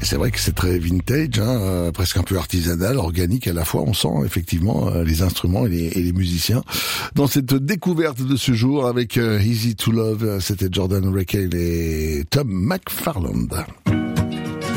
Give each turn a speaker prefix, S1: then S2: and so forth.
S1: C'est vrai que c'est très vintage, presque un peu artisanal, organique à la fois. On sent effectivement les instruments et les musiciens dans cette découverte de ce jour avec Easy to Love. C'était Jordan Rakei et Tom McFarland.